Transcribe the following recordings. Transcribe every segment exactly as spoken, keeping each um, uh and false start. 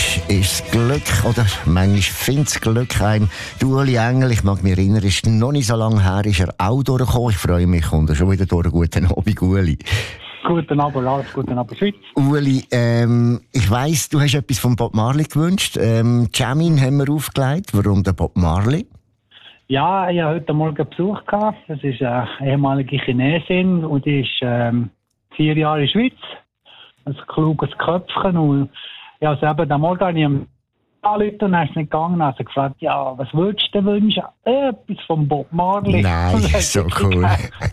manchmal ist das Glück, oder manchmal findet das Glück einem. Du, Uli Engel, ich mag mich erinnern, ist noch nicht so lange her, ist er auch durchgekommen. Ich freue mich, kommt er schon wieder durch. Guten Abend, Uli. Guten Abend, Lars, guten Abend, Schweiz. Uli, ähm, ich weiss, du hast etwas von Bob Marley gewünscht. Ähm, Jamin haben wir aufgelegt. Warum der Bob Marley? Ja, ich hatte heute Morgen Besuch gehabt. Das ist eine ehemalige Chinesin und die ist ähm, vier Jahre in der Schweiz. Ein kluges Köpfchen. Und ja, also eben, am Morgen habe ich ihm angerufen und er ist nicht gegangen. Er hat gefragt, ja, was würdest du wünschen? Etwas von Bob Marley. Nein, so cool.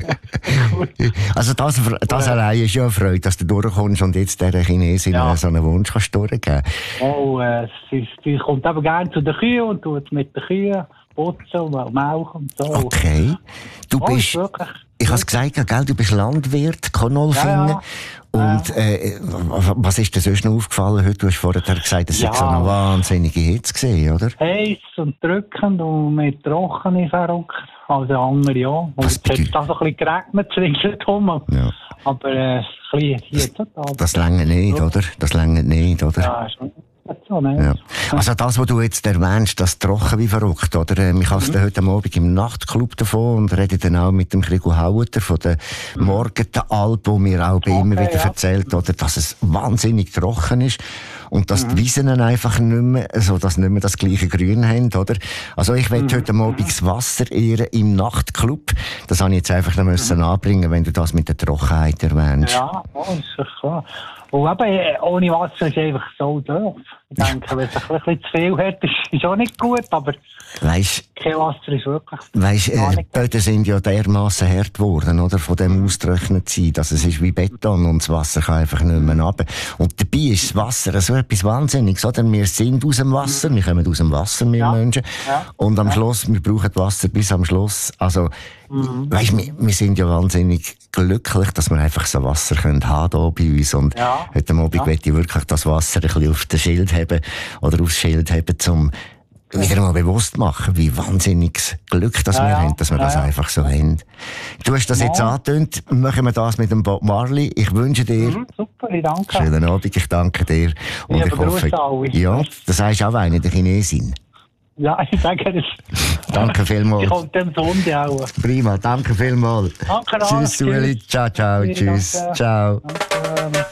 Also das, das ja. allein ist ja eine Freude, dass du durchkommst und jetzt dieser Chinesin ja. so einen Wunsch kannst durchgeben. Oh, äh, sie, sie kommt eben gerne zu den Kühen und tut mit den Kühen putzen und melken und so. Okay. Du oh, bist, ich habe es gesagt, gell, du bist Landwirt, Konolfingen. Ja, ja. Und äh, was ist dir sonst noch aufgefallen heute? Du hast vorher gesagt, es ja. sei so eine wahnsinnige Hitze gesehen, oder? Heiß und drückend und mit trocken verrückt. Also andere ja. Und es hat auch so ein bisschen geregnet, ringsherum. Ja. Aber äh, ein bisschen hier zu da. Das längert nicht, oder? Das längert nicht, oder? Ja, schon. So, ne? Ja. Also das, was du jetzt erwähnst, das trocken wie verrückt, oder? Ich habe mhm. heute Abend im Nachtclub davon und rede dann auch mit dem Krigo Haueter von der mhm. Morgenalp, wo mir auch okay, immer wieder ja. erzählt, oder, dass es wahnsinnig trocken ist und dass mhm. die Wiesen einfach nicht mehr, also dass nicht mehr das gleiche Grün haben, oder? Also ich will mhm. heute Abend das Wasser ehren im Nachtclub. Das habe ich jetzt einfach noch mhm. müssen anbringen, wenn du das mit der Trockenheit erwähnst. Ja, oh, ist klar. Und eben, ohne Wasser ist einfach so doof. Ich denke, wenn es ein bisschen zu viel hat, ist es auch nicht gut, aber weißt, kein Wasser ist wirklich... Weisst, äh, die Böden sind ja dermassen hart geworden, oder? Von dem ausgetrocknet sein, dass es ist wie Beton und das Wasser kann einfach nicht mehr runter. Und dabei ist das Wasser so etwas Wahnsinniges, oder? Wir sind aus dem Wasser, wir kommen aus dem Wasser, wir ja. Menschen. Ja. Und am ja. Schluss, wir brauchen Wasser bis am Schluss. Also, mhm. weisst, wir, wir sind ja wahnsinnig glücklich, dass wir einfach so Wasser können haben hier bei uns. Und ja. heute Abend ja. möchte ich wirklich das Wasser ein bisschen auf das Schild haben, oder aufs Schild haben, um wieder mal bewusst machen, wie wahnsinniges Glück das ja, wir ja. haben, dass wir ja, das einfach so haben. Du hast das ja. jetzt angetönt, machen wir das mit dem Bob Marley. Ich wünsche dir... Mhm, super, ich danke. Schönen Abend, ich danke dir. Und ich, ich hoffe... Ja, das sagst auch eine, der Chinesin. Ja, ich sage das. Danke vielmals. Ich komme dem Sonntag auch. Prima, danke vielmals. Danke, Tschüss, Ueli. Ciao, ciao, tschüss. Danke. Ciao. Danke.